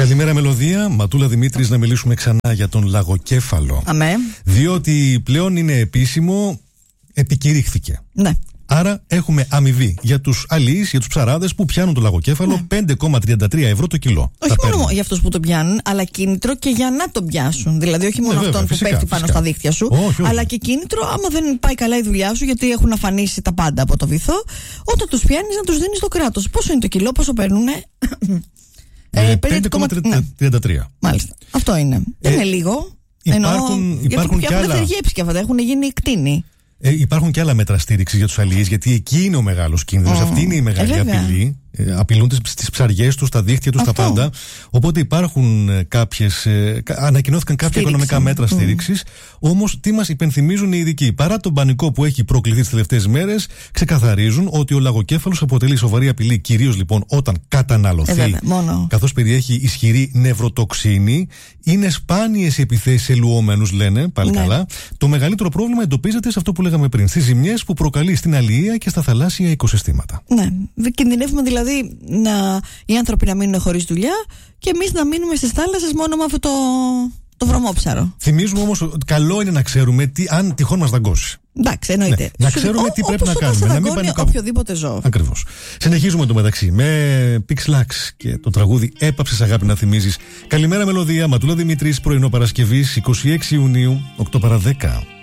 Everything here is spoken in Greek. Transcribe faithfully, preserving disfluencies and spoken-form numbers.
Καλημέρα, Μελωδία. Ματούλα Δημήτρης, να μιλήσουμε ξανά για τον λαγοκέφαλο. Αμέ. Διότι πλέον είναι επίσημο, επικηρύχθηκε. Ναι. Άρα έχουμε αμοιβή για τους αλιείς, για τους ψαράδες που πιάνουν το λαγοκέφαλο, ναι. πέντε κόμμα τριάντα τρία ευρώ το κιλό. Όχι μόνο για αυτούς που το πιάνουν, αλλά κίνητρο και για να το πιάσουν. Δηλαδή, όχι μόνο ναι, αυτόν βέβαια, που φυσικά, πέφτει φυσικά. πάνω στα δίχτυα σου, όχι, όχι. αλλά και κίνητρο άμα δεν πάει καλά η δουλειά σου, γιατί έχουν αφανίσει τα πάντα από το βυθό. Όταν τους πιάνεις, να τους δίνεις το κράτος. Πόσο είναι το κιλό, πόσο παίρνουνε. Ε, πέντε κόμμα τριάντα τρία. Μάλιστα. Αυτό είναι. Ε, δεν είναι λίγο. Υπάρχουν, Ενώ, υπάρχουν γιατί και άλλα. έχουν θεργέψει και αυτά, έχουν γίνει κτίνοι. Ε, υπάρχουν και άλλα μέτρα στήριξη για τους αλιείς, γιατί εκεί είναι ο μεγάλος κίνδυνος. Mm. Αυτή είναι η μεγάλη ε, απειλή. Ε, απειλούν τις ψαριές τους, τα δίχτυα τους, τα πάντα. Οπότε υπάρχουν κάποιες. Ε, ανακοινώθηκαν κάποια στήριξη. Οικονομικά μέτρα mm. στήριξης. Όμως, τι μας υπενθυμίζουν οι ειδικοί? Παρά τον πανικό που έχει προκληθεί τις τελευταίες μέρες, ξεκαθαρίζουν ότι ο λαγοκέφαλος αποτελεί σοβαρή απειλή, κυρίως λοιπόν όταν καταναλωθεί. Ε, μόνο. Καθώς περιέχει ισχυρή νευροτοξίνη. Είναι σπάνιες οι επιθέσεις σε λουόμενους, λένε. Πάλι ναι. καλά. Το μεγαλύτερο πρόβλημα εντοπίζεται σε αυτό που λέγαμε πριν. Στις ζημιές που προκαλεί στην αλληλεία και στα θαλάσσια οικοσυστήματα. Ναι. Κινδυνεύουμε δηλαδή να, οι άνθρωποι να μείνουν χωρίς δουλειά και εμείς να μείνουμε στις θάλασσες μόνο με αυτό το, το βρωμόψαρο. Θυμίζουμε όμως ότι καλό είναι να ξέρουμε τι, αν τυχόν μας δαγκώσει. Εντάξει, εννοείται. Ναι, να ξέρουμε Σου, τι ό, πρέπει να κάνουμε. Να μην μην πανικο... οποιοδήποτε ζώο. Ακριβώς. Συνεχίζουμε το μεταξύ με Pixlax και το τραγούδι Έπαψες αγάπη να θυμίζεις. Καλημέρα, Μελωδία. Ματούλα Δημήτρης, πρωινό Παρασκευής, είκοσι έξι Ιουνίου, οκτώ παρά δέκα.